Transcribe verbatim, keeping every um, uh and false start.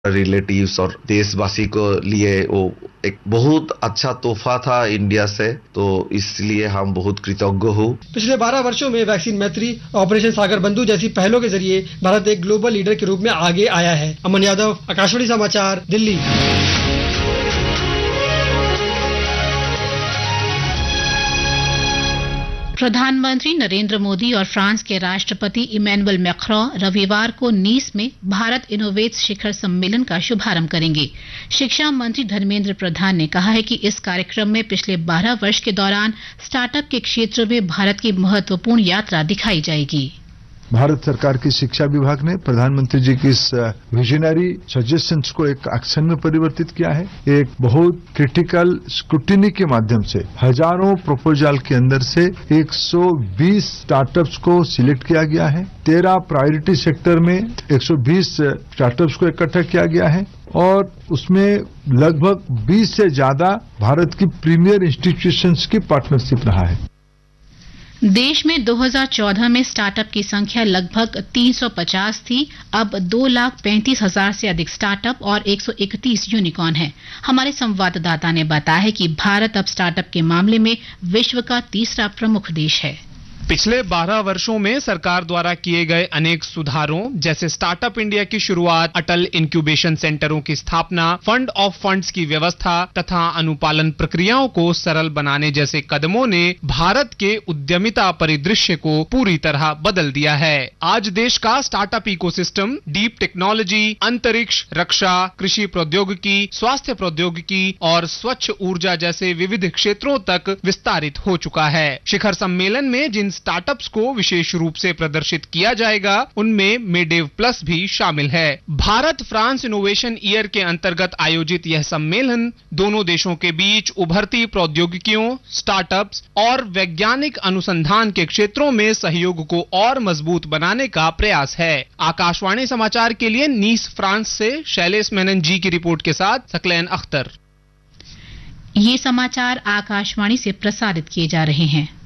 Relatives और देशवासी को लिए वो एक बहुत अच्छा तोहफा था इंडिया से, तो इसलिए हम बहुत कृतज्ञ हूँ। पिछले बारह वर्षों में वैक्सीन मैत्री, ऑपरेशन सागर बंधु जैसी पहलों के जरिए भारत एक ग्लोबल लीडर के रूप में आगे आया है। अमन यादव, आकाशवाणी समाचार, दिल्ली। प्रधानमंत्री नरेंद्र मोदी और फ्रांस के राष्ट्रपति इमैनुअल मैक्रों रविवार को नीस में भारत इनोवेट्स शिखर सम्मेलन का शुभारंभ करेंगे। शिक्षा मंत्री धर्मेंद्र प्रधान ने कहा है कि इस कार्यक्रम में पिछले बारह वर्ष के दौरान स्टार्टअप के क्षेत्र में भारत की महत्वपूर्ण यात्रा दिखाई जाएगी। भारत सरकार की शिक्षा विभाग ने प्रधानमंत्री जी की इस विजनरी सजेशंस को एक एक्शन में परिवर्तित किया है। एक बहुत क्रिटिकल स्क्रूटिनी के माध्यम से हजारों प्रपोजल के अंदर से एक सौ बीस स्टार्टअप्स को सिलेक्ट किया गया है। तेरह प्रायोरिटी सेक्टर में एक सौ बीस स्टार्टअप्स को इकट्ठा किया गया है और उसमें लगभग बीस से ज्यादा भारत की प्रीमियर इंस्टीट्यूशंस की पार्टनरशिप रहा है। देश में दो हज़ार चौदह में स्टार्टअप की संख्या लगभग तीन सौ पचास थी। अब दो लाख पैंतीस हजार से अधिक स्टार्टअप और एक सौ इकतीस यूनिकॉर्न हैं। हमारे संवाददाता ने बताया है कि भारत अब स्टार्टअप के मामले में विश्व का तीसरा प्रमुख देश है। पिछले बारह वर्षों में सरकार द्वारा किए गए अनेक सुधारों जैसे स्टार्टअप इंडिया की शुरुआत, अटल इंक्यूबेशन सेंटरों की स्थापना, फंड ऑफ फंड्स की व्यवस्था तथा अनुपालन प्रक्रियाओं को सरल बनाने जैसे कदमों ने भारत के उद्यमिता परिदृश्य को पूरी तरह बदल दिया है। आज देश का स्टार्टअप इकोसिस्टम डीप टेक्नोलॉजी, अंतरिक्ष, रक्षा, कृषि प्रौद्योगिकी, स्वास्थ्य प्रौद्योगिकी और स्वच्छ ऊर्जा जैसे विविध क्षेत्रों तक विस्तारित हो चुका है। शिखर सम्मेलन में जिन स्टार्टअप्स को विशेष रूप से प्रदर्शित किया जाएगा उनमें मेडेव प्लस भी शामिल है। भारत फ्रांस इनोवेशन ईयर के अंतर्गत आयोजित यह सम्मेलन दोनों देशों के बीच उभरती प्रौद्योगिकियों, स्टार्टअप्स और वैज्ञानिक अनुसंधान के क्षेत्रों में सहयोग को और मजबूत बनाने का प्रयास है। आकाशवाणी समाचार के लिए नीस फ्रांस से शैलेश मेनन जी की रिपोर्ट के साथ सकलैन अख्तर। ये समाचार आकाशवाणी से प्रसारित किए जा रहे हैं।